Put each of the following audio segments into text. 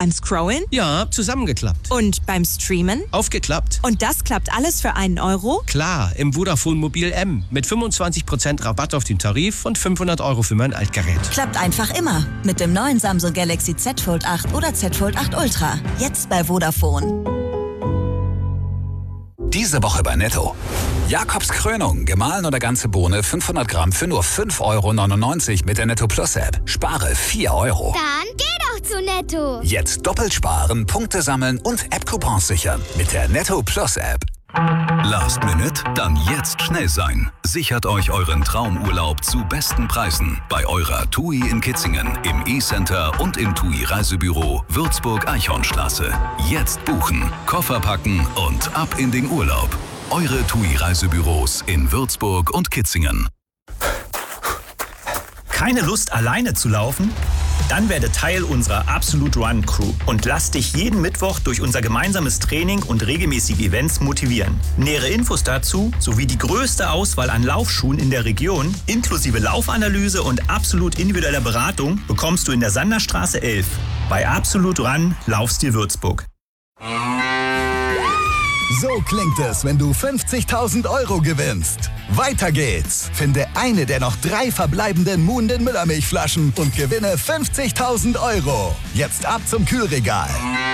beim Scrollen? Ja, zusammengeklappt. Und beim Streamen? Aufgeklappt. Und das klappt alles für 1 Euro? Klar, im Vodafone Mobil M. Mit 25% Rabatt auf den Tarif und 500 Euro für mein Altgerät. Klappt einfach immer. Mit dem neuen Samsung Galaxy Z Fold 8 oder Z Fold 8 Ultra. Jetzt bei Vodafone. Diese Woche bei Netto. Jakobs Krönung, gemahlen oder ganze Bohne, 500 Gramm für nur 5,99 € mit der Netto Plus App. Spare 4 Euro. Dann geh doch zu Netto. Jetzt doppelt sparen, Punkte sammeln und App-Coupons sichern mit der Netto Plus App. Last Minute? Dann jetzt schnell sein. Sichert euch euren Traumurlaub zu besten Preisen bei eurer TUI in Kitzingen, im E-Center und im TUI Reisebüro Würzburg-Eichhornstraße. Jetzt buchen, Koffer packen und ab in den Urlaub. Eure TUI Reisebüros in Würzburg und Kitzingen. Keine Lust, alleine zu laufen? Dann werde Teil unserer Absolute Run Crew und lass dich jeden Mittwoch durch unser gemeinsames Training und regelmäßige Events motivieren. Nähere Infos dazu sowie die größte Auswahl an Laufschuhen in der Region, inklusive Laufanalyse und absolut individueller Beratung, bekommst du in der Sanderstraße 11. Bei Absolute Run Laufstil Würzburg. So klingt es, wenn du 50.000 € gewinnst. Weiter geht's. Finde eine der noch 3 verbleibenden Moon den Müllermilchflaschen und gewinne 50.000 €. Jetzt ab zum Kühlregal.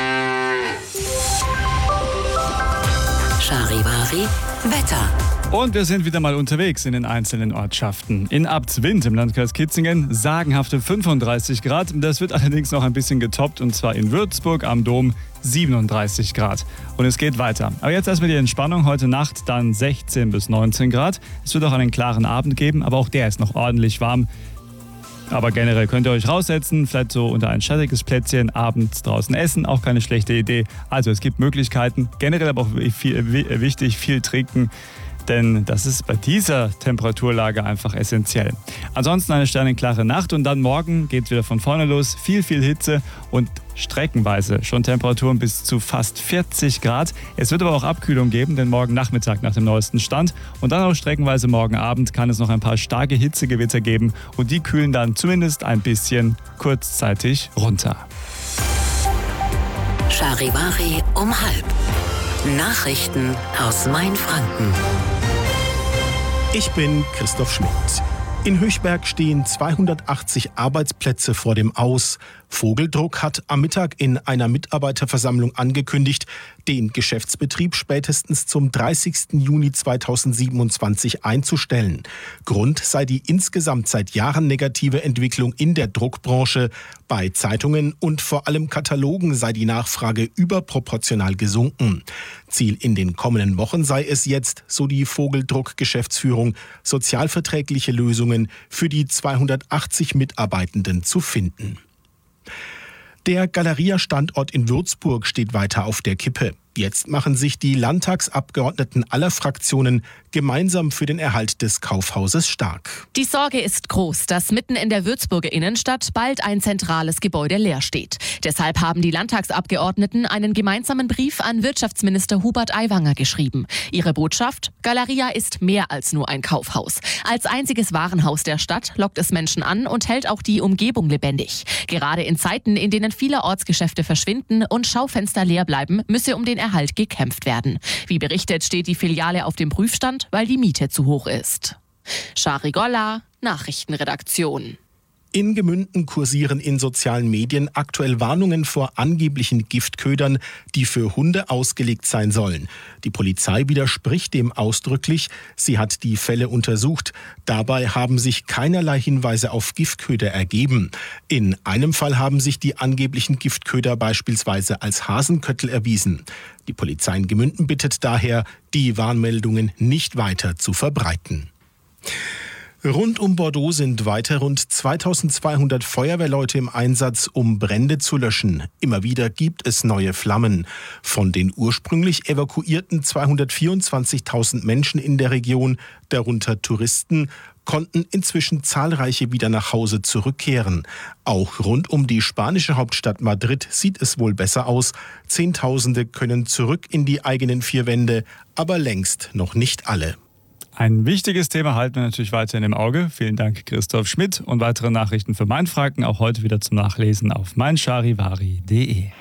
Charivari Wetter. Und wir sind wieder mal unterwegs in den einzelnen Ortschaften. In Abtswind im Landkreis Kitzingen sagenhafte 35 Grad. Das wird allerdings noch ein bisschen getoppt, und zwar in Würzburg am Dom 37 Grad. Und es geht weiter. Aber jetzt erstmal die Entspannung. Heute Nacht dann 16 bis 19 Grad. Es wird auch einen klaren Abend geben, aber auch der ist noch ordentlich warm. Aber generell könnt ihr euch raussetzen, vielleicht so unter ein schattiges Plätzchen, abends draußen essen, auch keine schlechte Idee. Also es gibt Möglichkeiten, generell aber auch wichtig, viel trinken, denn das ist bei dieser Temperaturlage einfach essentiell. Ansonsten eine sternenklare Nacht und dann morgen geht es wieder von vorne los. Viel Hitze und streckenweise schon Temperaturen bis zu fast 40 Grad. Es wird aber auch Abkühlung geben, denn morgen Nachmittag nach dem neuesten Stand und dann auch streckenweise morgen Abend kann es noch ein paar starke Hitzegewitter geben und die kühlen dann zumindest ein bisschen kurzzeitig runter. Charivari um 12:30. Nachrichten aus Mainfranken. Ich bin Christoph Schmidt. In Höchberg stehen 280 Arbeitsplätze vor dem Aus. Vogeldruck hat am Mittag in einer Mitarbeiterversammlung angekündigt, den Geschäftsbetrieb spätestens zum 30. Juni 2027 einzustellen. Grund sei die insgesamt seit Jahren negative Entwicklung in der Druckbranche. Bei Zeitungen und vor allem Katalogen sei die Nachfrage überproportional gesunken. Ziel in den kommenden Wochen sei es jetzt, so die Vogeldruck-Geschäftsführung, sozialverträgliche Lösungen für die 280 Mitarbeitenden zu finden. Der Galeria-Standort in Würzburg steht weiter auf der Kippe. Jetzt machen sich die Landtagsabgeordneten aller Fraktionen gemeinsam für den Erhalt des Kaufhauses stark. Die Sorge ist groß, dass mitten in der Würzburger Innenstadt bald ein zentrales Gebäude leer steht. Deshalb haben die Landtagsabgeordneten einen gemeinsamen Brief an Wirtschaftsminister Hubert Aiwanger geschrieben. Ihre Botschaft: Galeria ist mehr als nur ein Kaufhaus. Als einziges Warenhaus der Stadt lockt es Menschen an und hält auch die Umgebung lebendig. Gerade in Zeiten, in denen viele Ortsgeschäfte verschwinden und Schaufenster leer bleiben, müsse um den Erhalt gekämpft werden. Wie berichtet, steht die Filiale auf dem Prüfstand, weil die Miete zu hoch ist. Charigolla, Nachrichtenredaktion. In Gemünden kursieren in sozialen Medien aktuell Warnungen vor angeblichen Giftködern, die für Hunde ausgelegt sein sollen. Die Polizei widerspricht dem ausdrücklich. Sie hat die Fälle untersucht. Dabei haben sich keinerlei Hinweise auf Giftköder ergeben. In einem Fall haben sich die angeblichen Giftköder beispielsweise als Hasenköttel erwiesen. Die Polizei in Gemünden bittet daher, die Warnmeldungen nicht weiter zu verbreiten. Rund um Bordeaux sind weiter rund 2200 Feuerwehrleute im Einsatz, um Brände zu löschen. Immer wieder gibt es neue Flammen. Von den ursprünglich evakuierten 224.000 Menschen in der Region, darunter Touristen, konnten inzwischen zahlreiche wieder nach Hause zurückkehren. Auch rund um die spanische Hauptstadt Madrid sieht es wohl besser aus. Zehntausende können zurück in die eigenen vier Wände, aber längst noch nicht alle. Ein wichtiges Thema halten wir natürlich weiterhin im Auge. Vielen Dank, Christoph Schmidt. Und weitere Nachrichten für Mainfranken auch heute wieder zum Nachlesen auf meincharivari.de.